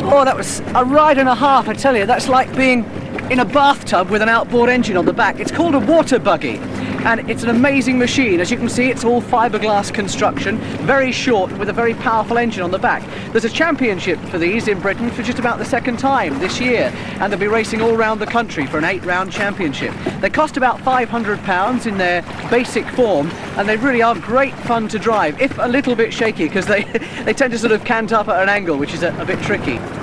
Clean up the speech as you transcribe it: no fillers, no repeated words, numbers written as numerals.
Oh, that was a ride and a half, I tell you. That's like being in a bathtub with an outboard engine on the back. It's called a water buggy, and it's an amazing machine. As you can see, it's all fiberglass construction, very short, with a very powerful engine on the back. There's a championship for these in Britain for just about the second time this year, and they'll be racing all around the country for an 8-round championship. They cost about £500 in their basic form, and they really are great fun to drive, if a little bit shaky, because they tend to sort of cant up at an angle, which is a bit tricky.